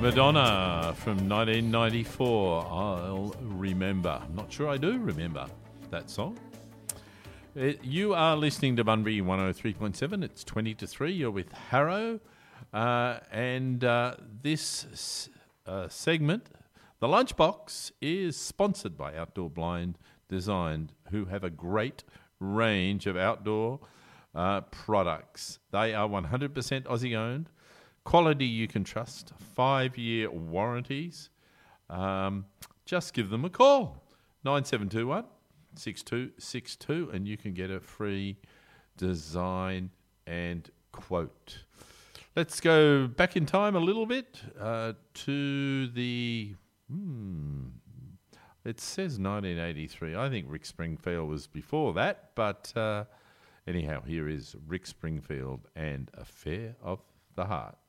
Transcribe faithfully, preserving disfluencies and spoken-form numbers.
Madonna from nineteen ninety-four. I'll remember. I'm not sure I do remember that song. It, you are listening to Bunbury one oh three point seven. It's twenty to three. You're with Harrow. Uh, and uh, this uh, segment, The Lunchbox, is sponsored by Outdoor Blind Design, who have a great range of outdoor uh, products. They are one hundred percent Aussie-owned. Quality you can trust. Five-year warranties. Um, just give them a call. nine seven two one, six two six two, and you can get a free design and quote. Let's go back in time a little bit uh, to the... Hmm, it says nineteen eighty-three. I think Rick Springfield was before that, but uh, anyhow, here is Rick Springfield and Affair of the Heart.